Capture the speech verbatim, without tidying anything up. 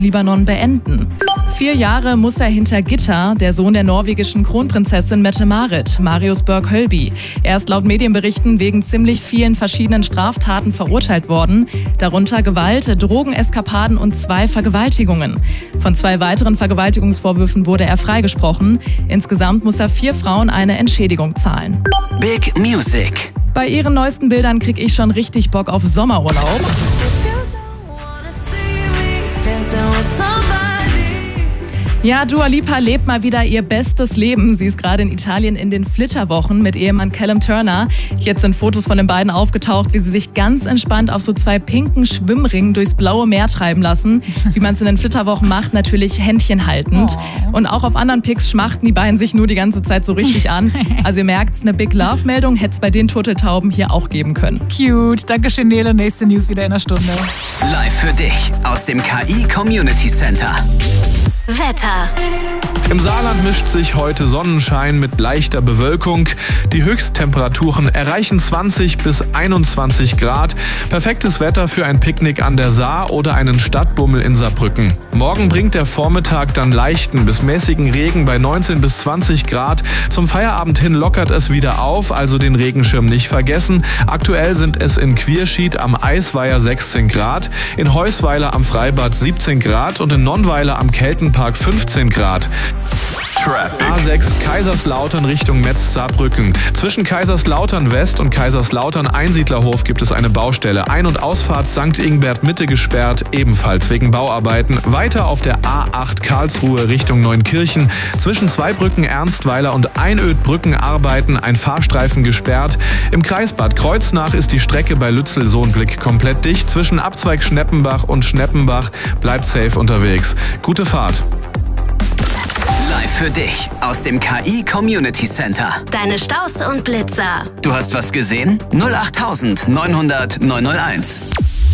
Libanon beenden. Vier Jahre muss er hinter Gitter, der Sohn der norwegischen Kronprinzessin Mette-Marit, Marius Berg-Hölby. Er ist laut Medienberichten wegen ziemlich vielen verschiedenen Straftaten verurteilt worden, darunter Gewalt, Drogeneskapaden und zwei Vergewaltigungen. Von zwei weiteren Vergewaltigungsvorwürfen wurde er freigesprochen. Insgesamt muss er vier Frauen eine Entschädigung zahlen. Big Music. Bei ihren neuesten Bildern krieg ich schon richtig Bock auf Sommerurlaub. Ja, Dua Lipa lebt mal wieder ihr bestes Leben. Sie ist gerade in Italien in den Flitterwochen mit Ehemann Callum Turner. Jetzt sind Fotos von den beiden aufgetaucht, wie sie sich ganz entspannt auf so zwei pinken Schwimmringen durchs blaue Meer treiben lassen. Wie man es in den Flitterwochen macht, natürlich Händchen haltend. Oh. Und auch auf anderen Pics schmachten die beiden sich nur die ganze Zeit so richtig an. Also ihr merkt, eine Big Love-Meldung hätte es bei den Turteltauben hier auch geben können. Cute. Dankeschön, Nele. Nächste News wieder in einer Stunde. Live für dich aus dem K I Community Center. Wetter. Im Saarland mischt sich heute Sonnenschein mit leichter Bewölkung. Die Höchsttemperaturen erreichen zwanzig bis einundzwanzig Grad. Perfektes Wetter für ein Picknick an der Saar oder einen Stadtbummel in Saarbrücken. Morgen bringt der Vormittag dann leichten bis mäßigen Regen bei neunzehn bis zwanzig Grad. Zum Feierabend hin lockert es wieder auf, also den Regenschirm nicht vergessen. Aktuell sind es in Quierschied am Eisweiher sechzehn Grad, in Heusweiler am Freibad siebzehn Grad und in Nonnweiler am Keltenpark fünfzehn Grad. A sechs Kaiserslautern Richtung Metz-Saarbrücken. Zwischen Kaiserslautern West und Kaiserslautern Einsiedlerhof gibt es eine Baustelle. Ein- und Ausfahrt Sankt Ingbert Mitte gesperrt, ebenfalls wegen Bauarbeiten. Weiter auf der A acht Karlsruhe Richtung Neunkirchen. Zwischen Zweibrücken Ernstweiler und Einödbrücken arbeiten, ein Fahrstreifen gesperrt. Im Kreis Bad Kreuznach ist die Strecke bei Lützel-Sohnblick komplett dicht. Zwischen Abzweig Schneppenbach und Schneppenbach bleibt safe unterwegs. Gute Fahrt. Live für dich aus dem K I Community Center. Deine Staus und Blitzer. Du hast was gesehen? null acht neun null null neun null eins.